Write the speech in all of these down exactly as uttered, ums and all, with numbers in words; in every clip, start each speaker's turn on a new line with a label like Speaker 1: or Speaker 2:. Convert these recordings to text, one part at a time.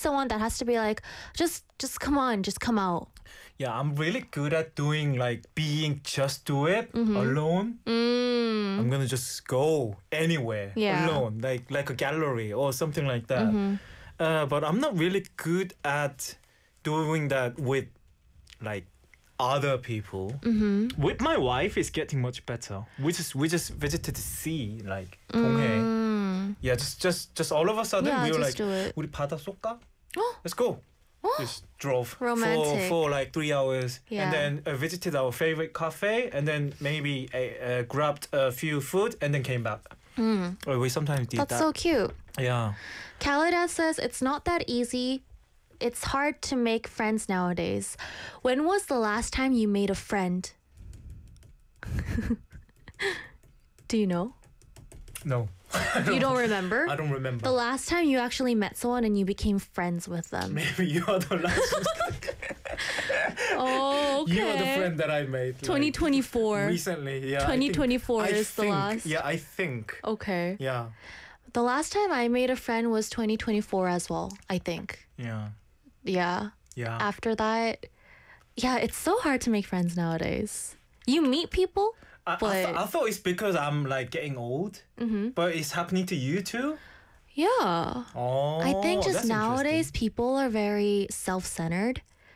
Speaker 1: someone that has to be like, just just come on, just come out.
Speaker 2: Yeah, I'm really good at doing like being just do it
Speaker 1: Mm-hmm.
Speaker 2: alone.
Speaker 1: Mm.
Speaker 2: I'm gonna just go anywhere
Speaker 1: Yeah.
Speaker 2: alone, like like a gallery or something like that.
Speaker 1: Mm-hmm.
Speaker 2: Uh, but I'm not really good at doing that with like other people.
Speaker 1: Mm-hmm.
Speaker 2: With my wife, it's getting much better. We just we just visited the sea, like 동해.
Speaker 1: Mm.
Speaker 2: Yeah, just just just all of a sudden
Speaker 1: Yeah,
Speaker 2: we were
Speaker 1: just
Speaker 2: like,
Speaker 1: do it.
Speaker 2: 우리 바다 쏠까?
Speaker 1: Oh.
Speaker 2: Let's go. Just drove for,
Speaker 1: Romantic.
Speaker 2: for like three hours
Speaker 1: Yeah.
Speaker 2: and then uh, visited our favorite cafe and then maybe uh, uh, grabbed a few food and then came back.
Speaker 1: Mm.
Speaker 2: Or we sometimes did
Speaker 1: That's
Speaker 2: that.
Speaker 1: so cute.
Speaker 2: Yeah.
Speaker 1: Khalida says it's not that easy. It's hard to make friends nowadays. When was the last time you made a friend? Do you know?
Speaker 2: No.
Speaker 1: You don't remember?
Speaker 2: I don't remember.
Speaker 1: The last time you actually met someone and you became friends with them.
Speaker 2: Maybe you are the last.
Speaker 1: Oh, okay.
Speaker 2: You are the friend that I made. like,
Speaker 1: twenty twenty-four.
Speaker 2: recently, yeah. I
Speaker 1: twenty twenty-four
Speaker 2: think- I
Speaker 1: is the
Speaker 2: think-
Speaker 1: last.
Speaker 2: Yeah, I think.
Speaker 1: Okay.
Speaker 2: Yeah.
Speaker 1: The last time I made a friend was twenty twenty-four as well, I think.
Speaker 2: Yeah.
Speaker 1: Yeah.
Speaker 2: Yeah.
Speaker 1: After that, yeah, it's so hard to make friends nowadays. You meet people,
Speaker 2: I, I,
Speaker 1: but
Speaker 2: th- I thought it's because I'm like getting old,
Speaker 1: hmm
Speaker 2: but it's happening to you too.
Speaker 1: yeah.
Speaker 2: Oh,
Speaker 1: I think just
Speaker 2: that's
Speaker 1: nowadays
Speaker 2: interesting.
Speaker 1: people are very self-centered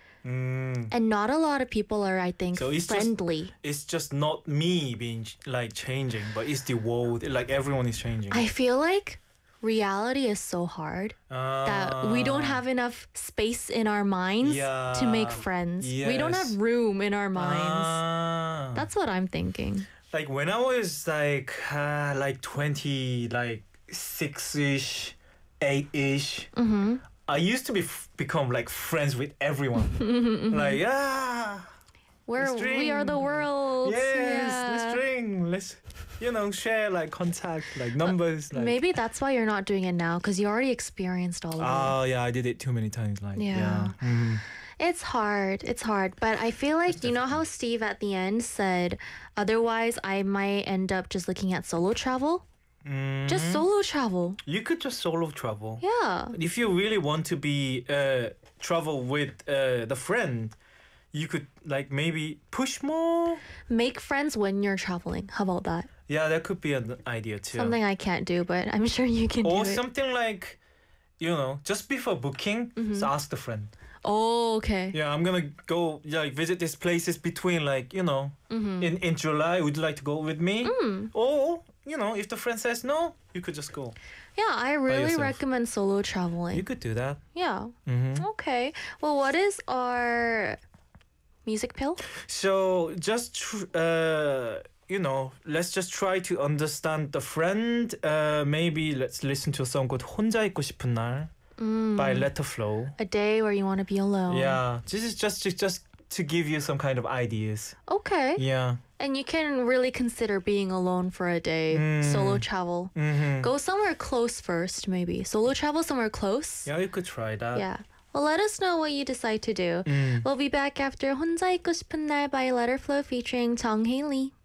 Speaker 2: Mm.
Speaker 1: and not a lot of people are, I think,
Speaker 2: So it's just-
Speaker 1: friendly.
Speaker 2: It's just not me being ch- like changing, but it's the world. Like everyone is changing.
Speaker 1: I feel like reality is so hard that we don't have enough space in our minds to make
Speaker 2: Yeah.
Speaker 1: friends. We don't
Speaker 2: Yes.
Speaker 1: have room in our minds.
Speaker 2: Ah.
Speaker 1: That's what I'm thinking.
Speaker 2: like when I was like uh, like twenty, like six ish, eight ish.
Speaker 1: Mm-hmm.
Speaker 2: I used to be f- become like friends with everyone. Like ah,
Speaker 1: We're,
Speaker 2: Let's
Speaker 1: we are the
Speaker 2: drink.
Speaker 1: world.
Speaker 2: yes,
Speaker 1: Yeah.
Speaker 2: let's drink. Let's you know share like contact, like numbers. Like
Speaker 1: Maybe that's why you're not doing it now because you already experienced all of it.
Speaker 2: oh yeah, I did it too many times. Like
Speaker 1: Yeah.
Speaker 2: yeah. Mhm.
Speaker 1: It's hard. It's hard. But I feel like, you know how Steve at the end said, otherwise I might end up just looking at solo travel?
Speaker 2: Mhm.
Speaker 1: Just solo travel.
Speaker 2: You could just solo travel.
Speaker 1: Yeah.
Speaker 2: If you really want to be uh, travel with uh, the friend, you could like maybe push more.
Speaker 1: Make friends when you're traveling. How about that?
Speaker 2: Yeah, that could be an idea too.
Speaker 1: Something I can't do, but I'm sure you can
Speaker 2: or
Speaker 1: do it.
Speaker 2: something like, you know, just before booking, just ask the friend.
Speaker 1: Oh, okay.
Speaker 2: Yeah, I'm gonna go like visit these places between like you know
Speaker 1: Mm-hmm.
Speaker 2: in in July. Would you like to go with me?
Speaker 1: Mm.
Speaker 2: Or you know, if the friend says no, you could just go.
Speaker 1: Yeah, I really
Speaker 2: yourself.
Speaker 1: recommend solo traveling.
Speaker 2: You could do that.
Speaker 1: Yeah.
Speaker 2: Mm-hmm.
Speaker 1: Okay. Well, what is our music pill?
Speaker 2: So just tr- uh, you know, let's just try to understand the friend. Uh, maybe let's listen to a song called 혼자 있고 싶은 날
Speaker 1: Mm.
Speaker 2: by Let Her Flow.
Speaker 1: A day where you want to be alone.
Speaker 2: Yeah, this is just just just to give you some kind of ideas.
Speaker 1: Okay.
Speaker 2: Yeah.
Speaker 1: And you can really consider being alone for a day.
Speaker 2: Mm.
Speaker 1: Solo travel.
Speaker 2: Mm-hmm.
Speaker 1: Go somewhere close first, maybe. Solo travel somewhere close.
Speaker 2: Yeah, you could try that.
Speaker 1: Yeah. Well, let us know what you decide to do.
Speaker 2: Mm.
Speaker 1: We'll be back after 혼자 있고 싶은 날 by Letterflow featuring Jung Hae Lee.